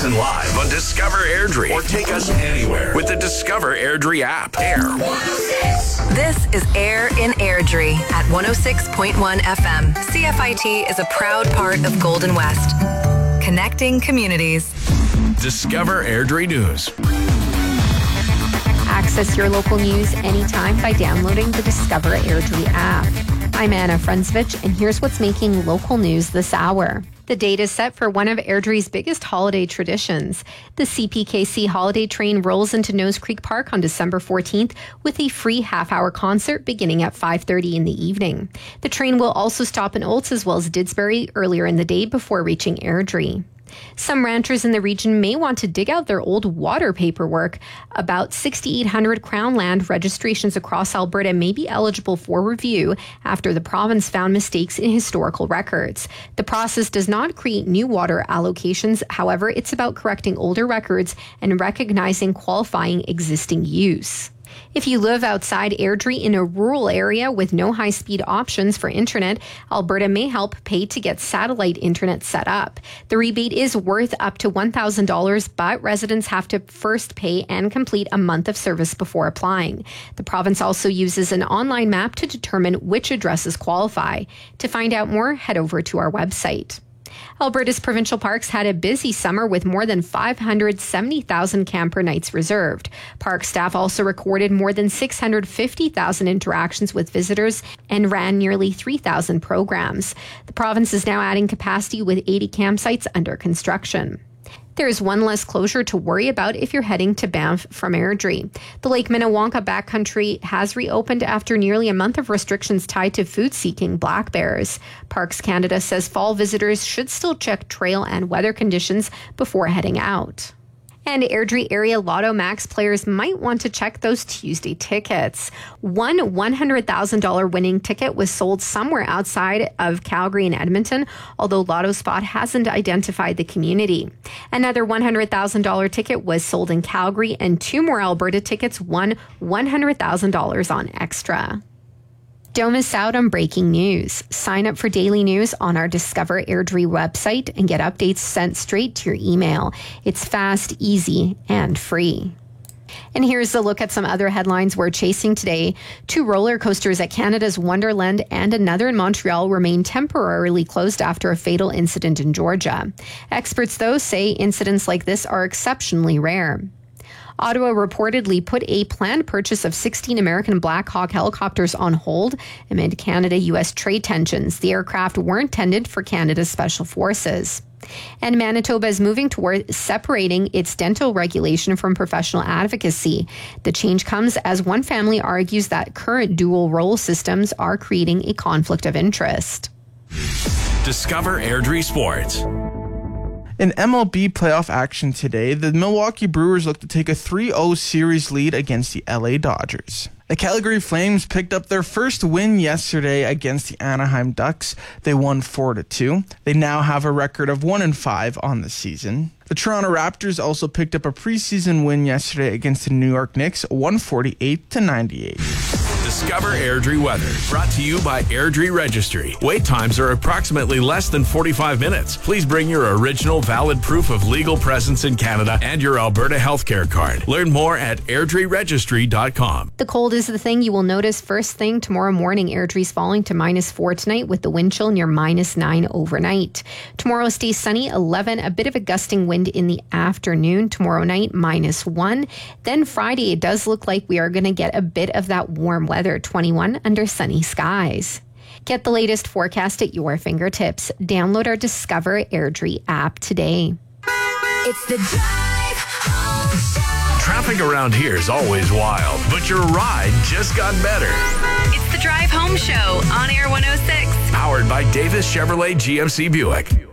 Listen live on Discover Airdrie or take us anywhere with the Discover Airdrie app. Air 106. This is Air in Airdrie at 106.1 FM. CFIT is a proud part of Golden West. Connecting communities. Discover Airdrie News. Access your local news anytime by downloading the Discover Airdrie app. I'm Anna Frunzvich, and here's what's making local news this hour. The date is set for one of Airdrie's biggest holiday traditions. The CPKC holiday train rolls into Nose Creek Park on December 14th with a free half-hour concert beginning at 5:30 in the evening. The train will also stop in Olds as well as Didsbury earlier in the day before reaching Airdrie. Some ranchers in the region may want to dig out their old water paperwork. About 6,800 Crown land registrations across Alberta may be eligible for review after the province found mistakes in historical records. The process does not create new water allocations. However, it's about correcting older records and recognizing qualifying existing use. If you live outside Airdrie in a rural area with no high-speed options for internet, Alberta may help pay to get satellite internet set up. The rebate is worth up to $1,000, but residents have to first pay and complete a month of service before applying. The province also uses an online map to determine which addresses qualify. To find out more, head over to our website. Alberta's provincial parks had a busy summer with more than 570,000 camper nights reserved. Park staff also recorded more than 650,000 interactions with visitors and ran nearly 3,000 programs. The province is now adding capacity with 80 campsites under construction. There is one less closure to worry about if you're heading to Banff from Airdrie. The Lake Minnewanka backcountry has reopened after nearly a month of restrictions tied to food-seeking black bears. Parks Canada says fall visitors should still check trail and weather conditions before heading out. And Airdrie area Lotto Max players might want to check those Tuesday tickets. One $100,000 winning ticket was sold somewhere outside of Calgary and Edmonton, although Lotto Spot hasn't identified the community. Another $100,000 ticket was sold in Calgary, and two more Alberta tickets won $100,000 on Extra. Don't miss out on breaking news. Sign up for daily news on our Discover Airdrie website and get updates sent straight to your email. It's fast, easy, and free. And here's a look at some other headlines we're chasing today. Two roller coasters at Canada's Wonderland and another in Montreal remain temporarily closed after a fatal incident in Georgia. Experts, though, say incidents like this are exceptionally rare. Ottawa reportedly put a planned purchase of 16 American Black Hawk helicopters on hold amid Canada-U.S. trade tensions. The aircraft were intended for Canada's special forces. And Manitoba is moving toward separating its dental regulation from professional advocacy. The change comes as one family argues that current dual role systems are creating a conflict of interest. Discover Airdrie Sports. In MLB playoff action today, the Milwaukee Brewers look to take a 3-0 series lead against the LA Dodgers. The Calgary Flames picked up their first win yesterday against the Anaheim Ducks. They won 4-2. They now have a record of 1-5 on the season. The Toronto Raptors also picked up a preseason win yesterday against the New York Knicks, 148-98. Discover Airdrie weather, brought to you by Airdrie Registry. Wait times are approximately less than 45 minutes. Please bring your original valid proof of legal presence in Canada and your Alberta healthcare card. Learn more at airdrieregistry.com. The cold is the thing you will notice first thing tomorrow morning. Airdrie's falling to -4 tonight with the wind chill near -9 overnight. Tomorrow stays sunny, 11, a bit of a gusting wind in the afternoon. Tomorrow night, -1. Then Friday, it does look like we are going to get a bit of that warm weather, 21 under sunny skies. Get the latest forecast at your fingertips. Download our Discover Airdrie app today. It's the Drive Home Show. Traffic around here is always wild, but your ride just got better. It's the Drive Home Show on Air 106. Powered by Davis Chevrolet GMC Buick.